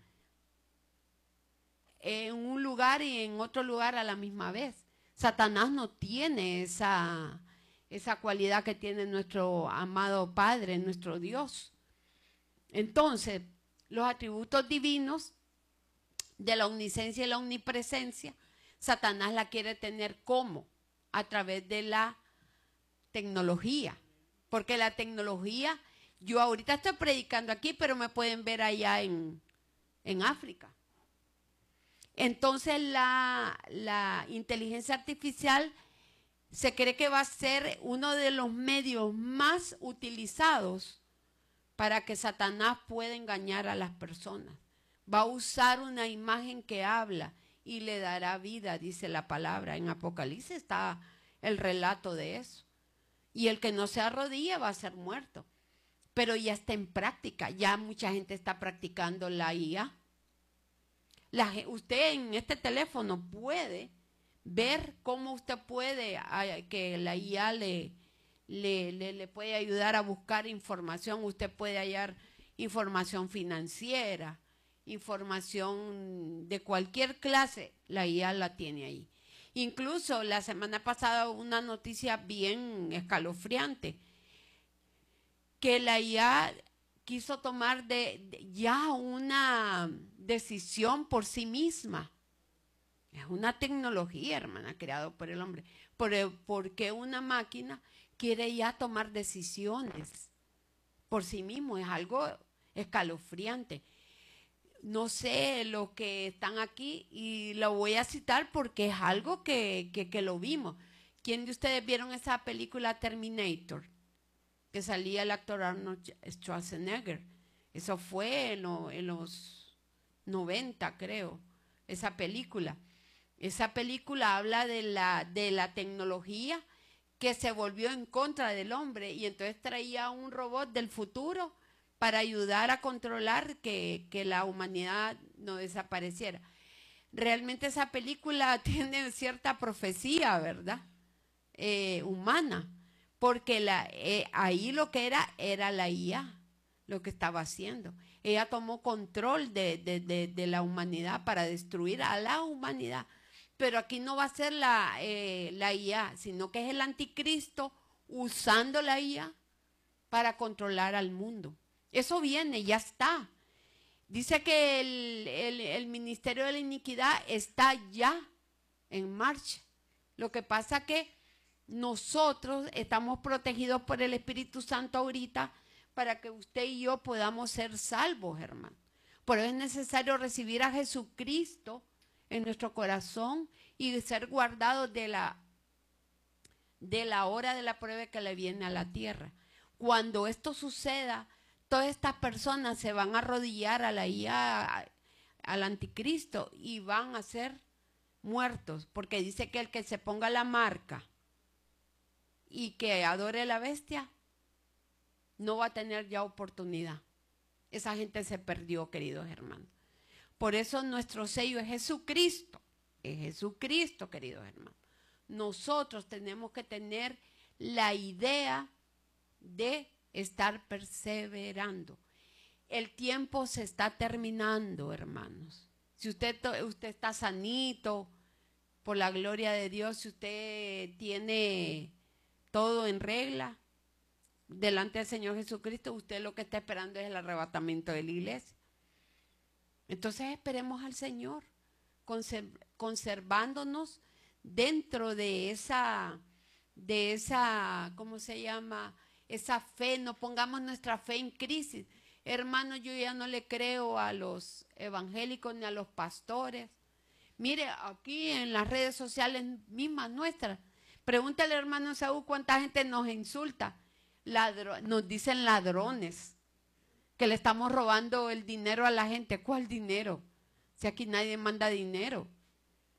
en un lugar y en otro lugar a la misma vez. Satanás no tiene esa, esa cualidad que tiene nuestro amado Padre, nuestro Dios. Entonces, los atributos divinos de la omnisciencia y la omnipresencia, Satanás la quiere tener ¿cómo? A través de la tecnología. Porque la tecnología, yo ahorita estoy predicando aquí, pero me pueden ver allá en, en África. Entonces la, la inteligencia artificial se cree que va a ser uno de los medios más utilizados para que Satanás pueda engañar a las personas. Va a usar una imagen que habla y le dará vida, dice la palabra. En Apocalipsis está el relato de eso. Y el que no se arrodilla va a ser muerto. Pero ya está en práctica, ya mucha gente está practicando la I A. La, usted en este teléfono puede ver cómo usted puede, que la I A le, le, le, le puede ayudar a buscar información. Usted puede hallar información financiera, información de cualquier clase, la I A la tiene ahí. Incluso la semana pasada una noticia bien escalofriante, que la I A quiso tomar de, de ya una decisión por sí misma. Es una tecnología, hermana, creada por el hombre. Por, porque una máquina quiere ya tomar decisiones por sí mismo. Es algo escalofriante. No sé lo que están aquí y lo voy a citar porque es algo que, que, que lo vimos. ¿Quién de ustedes vieron esa película Terminator? Que salía el actor Arnold Schwarzenegger. Eso fue en, lo, en los noventa, creo, esa película. Esa película habla de la, de la tecnología que se volvió en contra del hombre y entonces traía un robot del futuro para ayudar a controlar que, que la humanidad no desapareciera. Realmente esa película tiene cierta profecía, ¿verdad? Eh, humana. Porque la, eh, ahí lo que era, era la I A, lo que estaba haciendo. Ella tomó control de, de, de, de la humanidad para destruir a la humanidad. Pero aquí no va a ser la, eh, la I A, sino que es el anticristo usando la I A para controlar al mundo. Eso viene, ya está. Dice que el, el, el ministerio de la iniquidad está ya en marcha. Lo que pasa que nosotros estamos protegidos por el Espíritu Santo ahorita para que usted y yo podamos ser salvos, hermano. Por eso es necesario recibir a Jesucristo en nuestro corazón y ser guardados de la, de la hora de la prueba que le viene a la tierra. Cuando esto suceda, todas estas personas se van a arrodillar a la I A, al anticristo y van a ser muertos, porque dice que el que se ponga la marca y que adore la bestia, no va a tener ya oportunidad. Esa gente se perdió, queridos hermanos. Por eso nuestro sello es Jesucristo. Es Jesucristo, queridos hermanos. Nosotros tenemos que tener la idea de estar perseverando. El tiempo se está terminando, hermanos. Si usted, usted está sanito, por la gloria de Dios, si usted tiene todo en regla delante del Señor Jesucristo, usted lo que está esperando es el arrebatamiento de la iglesia. Entonces esperemos al Señor, conservándonos dentro de esa, de esa, ¿cómo se llama? Esa fe. No pongamos nuestra fe en crisis. Hermano, yo ya no le creo a los evangélicos ni a los pastores. Mire, aquí en las redes sociales mismas nuestras, pregúntale, hermano Saúl, cuánta gente nos insulta. Ladro, nos dicen ladrones, que le estamos robando el dinero a la gente. ¿Cuál dinero? Si aquí nadie manda dinero.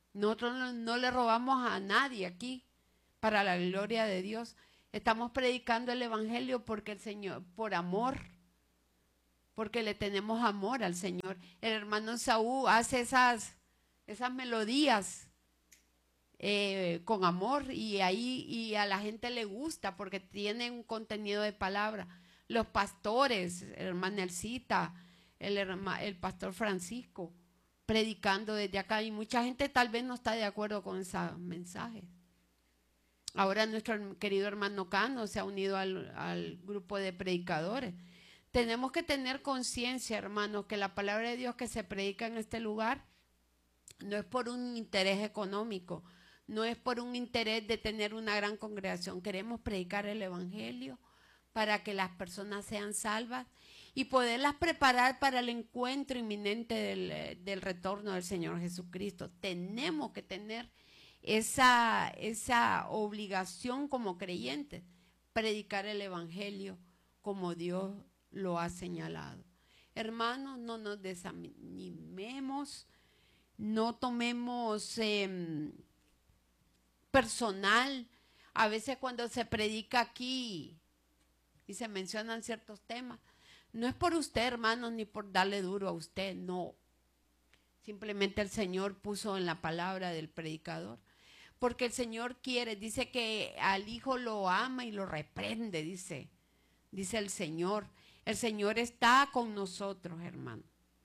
Nosotros no, no le robamos a nadie aquí para la gloria de Dios. Estamos predicando el evangelio porque el Señor, por amor, porque le tenemos amor al Señor. El hermano Saúl hace esas, esas melodías eh, con amor y ahí y a la gente le gusta porque tiene un contenido de palabra. Los pastores, el hermano Elcita, el, herma, el pastor Francisco, predicando desde acá y mucha gente tal vez no está de acuerdo con esos mensajes. Ahora nuestro querido hermano Cano se ha unido al, al grupo de predicadores. Tenemos que tener conciencia, hermanos, que la palabra de Dios que se predica en este lugar no es por un interés económico, no es por un interés de tener una gran congregación. Queremos predicar el evangelio para que las personas sean salvas y poderlas preparar para el encuentro inminente del, del retorno del Señor Jesucristo. Tenemos que tener esa, esa obligación como creyentes, predicar el evangelio como Dios lo ha señalado. Hermanos, no nos desanimemos, no tomemos eh, personal. A veces cuando se predica aquí y se mencionan ciertos temas, no es por usted, hermanos, ni por darle duro a usted, no. Simplemente el Señor puso en la palabra del predicador. Porque el Señor quiere, dice que al Hijo lo ama y lo reprende, dice, dice el Señor. El Señor está con nosotros, hermano.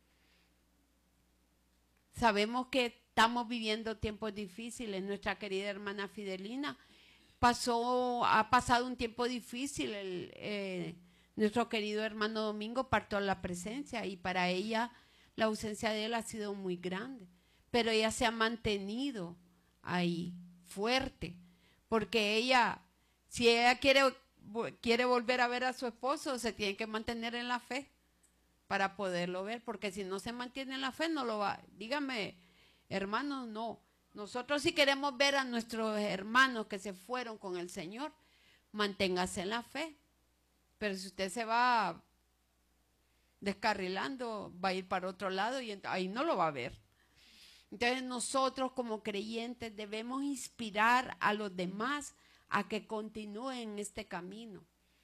Sabemos que estamos viviendo tiempos difíciles. Nuestra querida hermana Fidelina pasó, ha pasado un tiempo difícil. El, eh, nuestro querido hermano Domingo partió a la presencia y para ella la ausencia de él ha sido muy grande. Pero ella se ha mantenido ahí, fuerte, porque ella, si ella quiere, quiere volver a ver a su esposo, se tiene que mantener en la fe para poderlo ver, porque si no se mantiene en la fe, no lo va. Dígame, hermanos, no. Nosotros si queremos ver a nuestros hermanos que se fueron con el Señor, manténgase en la fe. Pero si usted se va descarrilando, va a ir para otro lado y ahí no lo va a ver. Entonces nosotros como creyentes debemos inspirar a los demás a que continúen en este camino.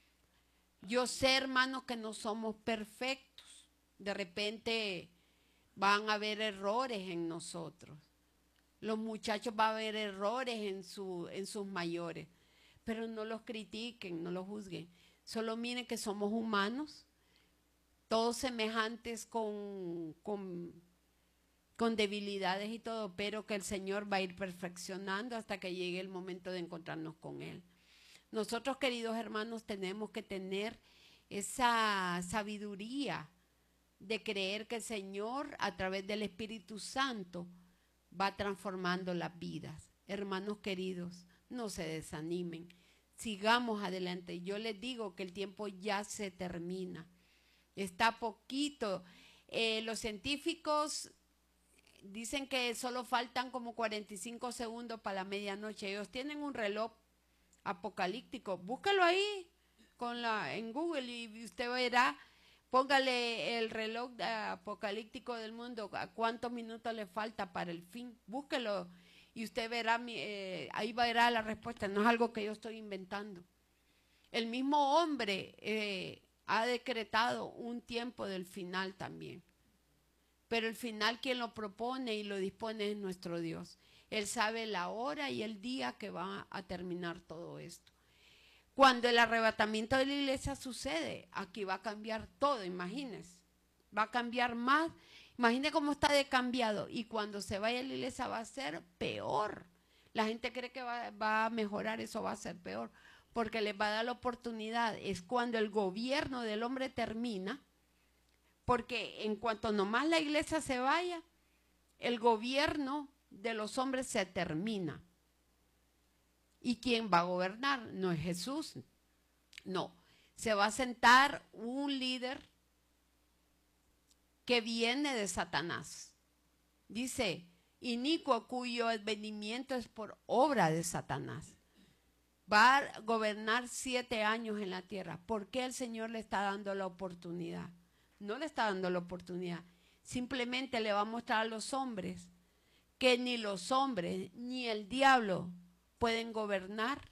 Yo sé, hermanos, que no somos perfectos. De repente van a haber errores en nosotros. Los muchachos van a haber errores en, su, en sus mayores. Pero no los critiquen, no los juzguen. Solo miren que somos humanos, todos semejantes con... con con debilidades y todo, pero que el Señor va a ir perfeccionando hasta que llegue el momento de encontrarnos con Él. Nosotros, queridos hermanos, tenemos que tener esa sabiduría de creer que el Señor, a través del Espíritu Santo, va transformando las vidas. Hermanos queridos, no se desanimen, sigamos adelante. Yo les digo que el tiempo ya se termina, está poquito. Eh, los científicos dicen que solo faltan como cuarenta y cinco segundos para la medianoche. Ellos tienen un reloj apocalíptico. Búsquelo ahí con la, en Google y usted verá. Póngale el reloj apocalíptico del mundo, a cuántos minutos le falta para el fin. Búsquelo y usted verá, eh, ahí verá la respuesta. No es algo que yo estoy inventando. El mismo hombre eh, ha decretado un tiempo del final también. Pero el final quien lo propone y lo dispone es nuestro Dios. Él sabe la hora y el día que va a terminar todo esto. Cuando el arrebatamiento de la iglesia sucede, aquí va a cambiar todo, imagínense. Va a cambiar más. Imagínense cómo está de cambiado. Y cuando se vaya a la iglesia va a ser peor. La gente cree que va, va a mejorar, eso va a ser peor. Porque les va a dar la oportunidad. Es cuando el gobierno del hombre termina. Porque en cuanto nomás la iglesia se vaya, el gobierno de los hombres se termina. ¿Y quién va a gobernar? No es Jesús. No, se va a sentar un líder que viene de Satanás. Dice, inicuo cuyo advenimiento es por obra de Satanás. Va a gobernar siete años en la tierra. ¿Por qué el Señor le está dando la oportunidad? No le está dando la oportunidad, simplemente le va a mostrar a los hombres que ni los hombres ni el diablo pueden gobernar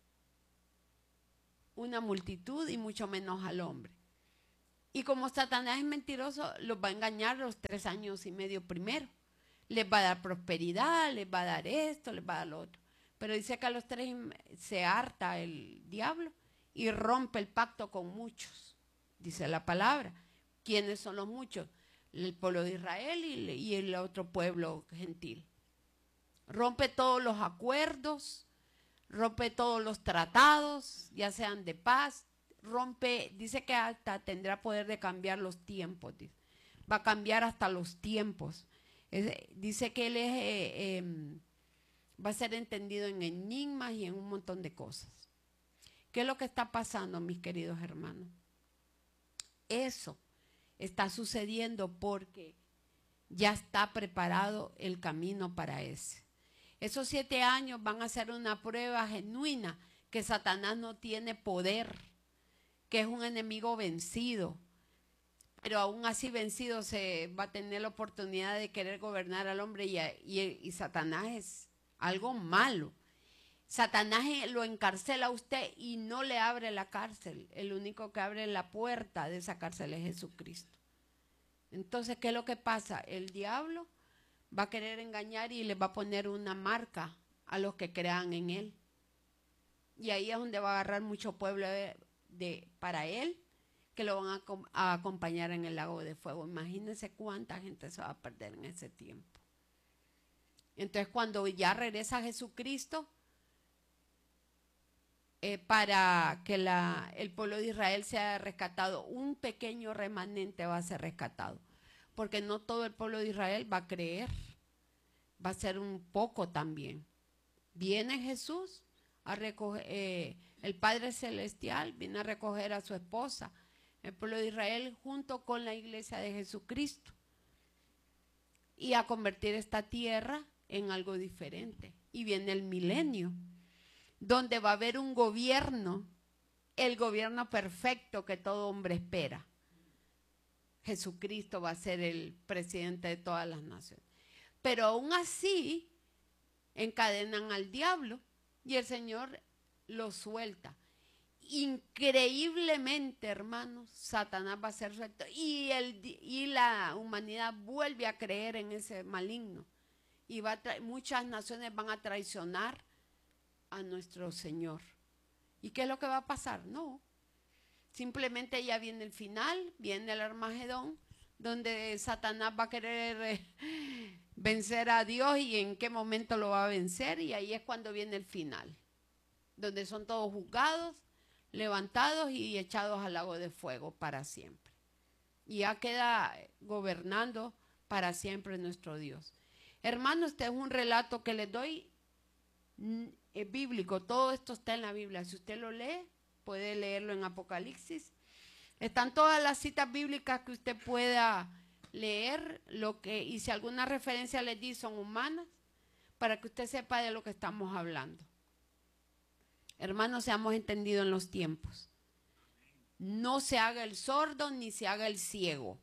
una multitud y mucho menos al hombre. Y como Satanás es mentiroso, los va a engañar los tres años y medio primero. Les va a dar prosperidad, les va a dar esto, les va a dar lo otro. Pero dice que a los tres se harta el diablo y rompe el pacto con muchos. Dice la palabra. ¿Quiénes son los muchos? El pueblo de Israel y, y el otro pueblo gentil. Rompe todos los acuerdos, rompe todos los tratados, ya sean de paz, rompe, dice que hasta tendrá poder de cambiar los tiempos, dice. Va a cambiar hasta los tiempos. Es, dice que él es, eh, eh, va a ser entendido en enigmas y en un montón de cosas. ¿Qué es lo que está pasando, mis queridos hermanos? Eso está sucediendo porque ya está preparado el camino para ese. Esos siete años van a ser una prueba genuina que Satanás no tiene poder, que es un enemigo vencido, pero aún así vencido se va a tener la oportunidad de querer gobernar al hombre y, y, y Satanás es algo malo. Satanás lo encarcela a usted y no le abre la cárcel. El único que abre la puerta de esa cárcel es Jesucristo. Entonces, ¿qué es lo que pasa? El diablo va a querer engañar y le va a poner una marca a los que crean en él. Y ahí es donde va a agarrar mucho pueblo de, de, para él, que lo van a, a acompañar en el lago de fuego. Imagínense cuánta gente se va a perder en ese tiempo. Entonces, cuando ya regresa Jesucristo, eh, para que la, el pueblo de Israel sea rescatado, un pequeño remanente va a ser rescatado. Porque no todo el pueblo de Israel va a creer, va a ser un poco también. Viene Jesús a recoger, eh, el Padre Celestial viene a recoger a su esposa, el pueblo de Israel junto con la iglesia de Jesucristo y a convertir esta tierra en algo diferente. Y viene el milenio, donde va a haber un gobierno, el gobierno perfecto que todo hombre espera. Jesucristo va a ser el presidente de todas las naciones. Pero aún así, encadenan al diablo y el Señor lo suelta. Increíblemente, hermanos, Satanás va a ser suelto y, el, y la humanidad vuelve a creer en ese maligno. Y va a muchas naciones van a traicionar a nuestro Señor. ¿Y qué es lo que va a pasar? No. Simplemente ya viene el final, viene el Armagedón, donde Satanás va a querer eh, vencer a Dios y en qué momento lo va a vencer. Y ahí es cuando viene el final, donde son todos juzgados, levantados y echados al lago de fuego para siempre. Y ya queda gobernando para siempre nuestro Dios. Hermano, este es un relato que les doy, es bíblico, todo esto está en la Biblia. Si usted lo lee, puede leerlo en Apocalipsis. Están todas las citas bíblicas que usted pueda leer, lo que, y si alguna referencia les di son humanas, para que usted sepa de lo que estamos hablando. Hermanos, seamos entendidos en los tiempos. No se haga el sordo ni se haga el ciego.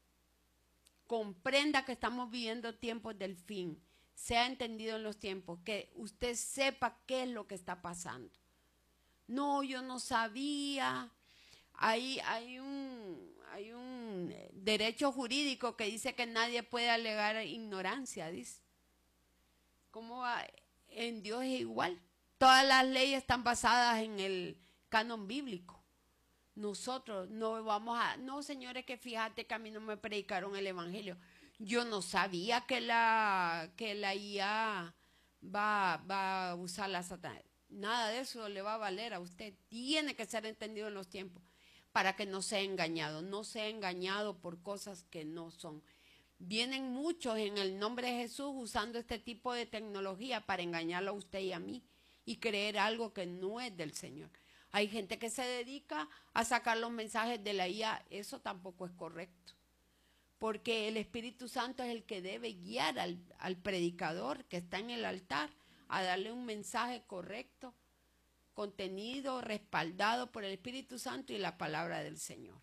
Comprenda que estamos viviendo tiempos del fin. Sea entendido en los tiempos, que usted sepa qué es lo que está pasando. No, yo no sabía. Hay, hay, un, hay un derecho jurídico que dice que nadie puede alegar ignorancia, dice. ¿Cómo va? En Dios es igual. Todas las leyes están basadas en el canon bíblico. Nosotros no vamos a... No, señores, que fíjate que a mí no me predicaron el evangelio. Yo no sabía que la, que la I A va, va a usar la Satanás. Nada de eso le va a valer a usted. Tiene que ser entendido en los tiempos para que no sea engañado. No sea engañado por cosas que no son. Vienen muchos en el nombre de Jesús usando este tipo de tecnología para engañarlo a usted y a mí y creer algo que no es del Señor. Hay gente que se dedica a sacar los mensajes de la I A. Eso tampoco es correcto. Porque el Espíritu Santo es el que debe guiar al, al predicador que está en el altar a darle un mensaje correcto, contenido, respaldado por el Espíritu Santo y la palabra del Señor.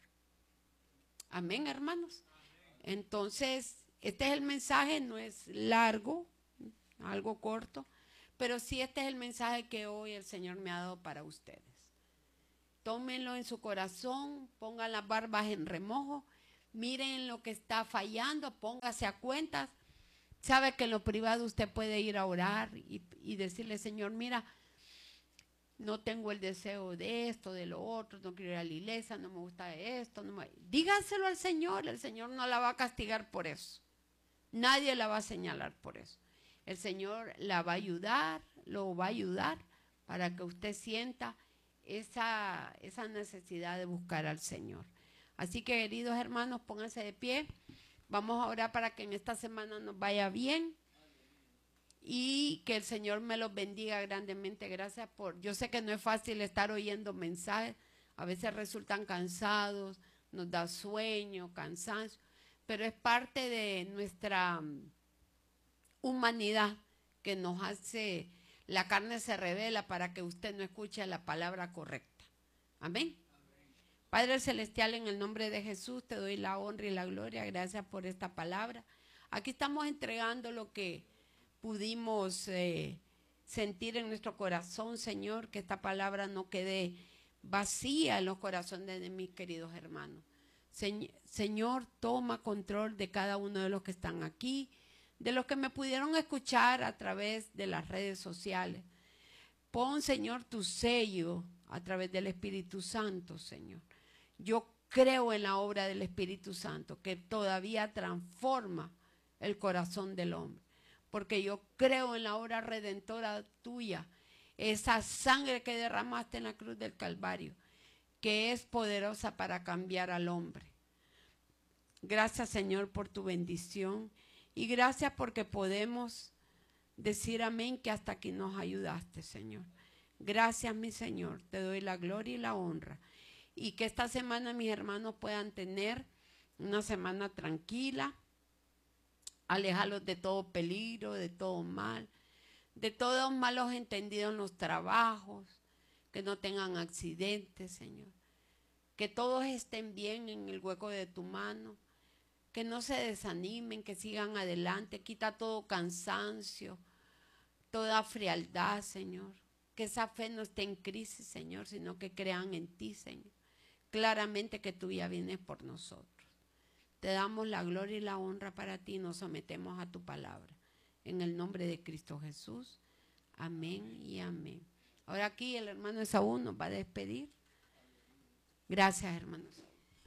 Amén, hermanos. Entonces, este es el mensaje, no es largo, algo corto, pero sí este es el mensaje que hoy el Señor me ha dado para ustedes. Tómenlo en su corazón, pongan las barbas en remojo, miren lo que está fallando, póngase a cuentas. Sabe que en lo privado usted puede ir a orar y, y decirle, Señor, mira, no tengo el deseo de esto, de lo otro, no quiero ir a la iglesia, no me gusta esto. No me... Díganselo al Señor, el Señor no la va a castigar por eso. Nadie la va a señalar por eso. El Señor la va a ayudar, lo va a ayudar para que usted sienta esa, esa necesidad de buscar al Señor. Así que, queridos hermanos, pónganse de pie. Vamos a orar para que en esta semana nos vaya bien y que el Señor me los bendiga grandemente. Gracias por... Yo sé que no es fácil estar oyendo mensajes. A veces resultan cansados, nos da sueño, cansancio, pero es parte de nuestra humanidad que nos hace... La carne se revela para que usted no escuche la palabra correcta. Amén. Padre Celestial, en el nombre de Jesús, te doy la honra y la gloria. Gracias por esta palabra. Aquí estamos entregando lo que pudimos eh, sentir en nuestro corazón, Señor, que esta palabra no quede vacía en los corazones de mis queridos hermanos. Se, Señor, toma control de cada uno de los que están aquí, de los que me pudieron escuchar a través de las redes sociales. Pon, Señor, tu sello a través del Espíritu Santo, Señor. Yo creo en la obra del Espíritu Santo, que todavía transforma el corazón del hombre. Porque yo creo en la obra redentora tuya, esa sangre que derramaste en la cruz del Calvario, que es poderosa para cambiar al hombre. Gracias, Señor, por tu bendición y gracias porque podemos decir amén, que hasta aquí nos ayudaste, Señor. Gracias, mi Señor, te doy la gloria y la honra. Y que esta semana mis hermanos puedan tener una semana tranquila, alejarlos de todo peligro, de todo mal, de todos malos entendidos en los trabajos, que no tengan accidentes, Señor. Que todos estén bien en el hueco de tu mano, que no se desanimen, que sigan adelante. Quita todo cansancio, toda frialdad, Señor. Que esa fe no esté en crisis, Señor, sino que crean en ti, Señor. Claramente que tú ya vienes por nosotros. Te damos la gloria y la honra para ti y nos sometemos a tu palabra. En el nombre de Cristo Jesús. Amén y amén. Ahora aquí el hermano Esaú nos va a despedir. Gracias, hermanos.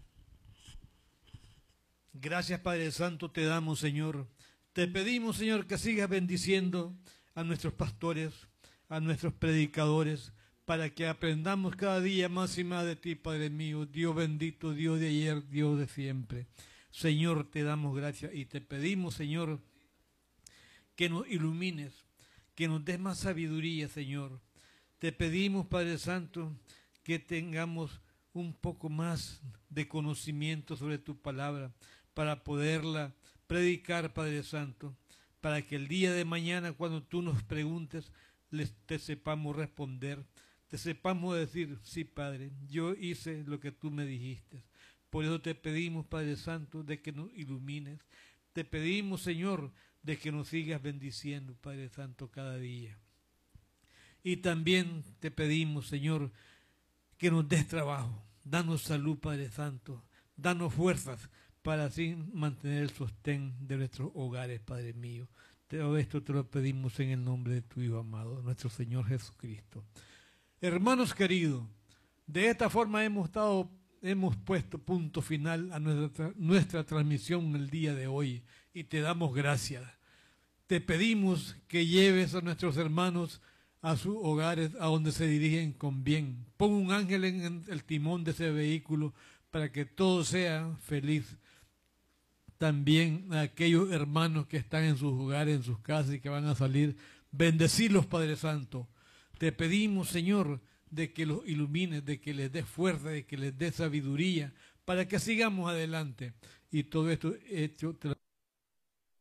Gracias, Padre Santo, te damos, Señor. Te pedimos, Señor, que sigas bendiciendo a nuestros pastores, a nuestros predicadores, para que aprendamos cada día más y más de ti, Padre mío, Dios bendito, Dios de ayer, Dios de siempre. Señor, te damos gracias y te pedimos, Señor, que nos ilumines, que nos des más sabiduría, Señor. Te pedimos, Padre Santo, que tengamos un poco más de conocimiento sobre tu palabra para poderla predicar, Padre Santo, para que el día de mañana, cuando tú nos preguntes, les, te sepamos responder, te sepamos decir, sí, Padre, yo hice lo que tú me dijiste. Por eso te pedimos, Padre Santo, de que nos ilumines. Te pedimos, Señor, de que nos sigas bendiciendo, Padre Santo, cada día. Y también te pedimos, Señor, que nos des trabajo. Danos salud, Padre Santo. Danos fuerzas para así mantener el sostén de nuestros hogares, Padre mío. Todo esto te lo pedimos en el nombre de tu Hijo amado, nuestro Señor Jesucristo. Hermanos queridos, de esta forma hemos estado, hemos puesto punto final a nuestra, nuestra transmisión el día de hoy y te damos gracias. Te pedimos que lleves a nuestros hermanos a sus hogares, a donde se dirigen con bien. Pon un ángel en el timón de ese vehículo para que todo sea feliz. También a aquellos hermanos que están en sus hogares, en sus casas y que van a salir, bendecirlos, Padre Santo. Te pedimos, Señor, de que los ilumines, de que les des fuerza, de que les des sabiduría, para que sigamos adelante. Y todo esto hecho te lo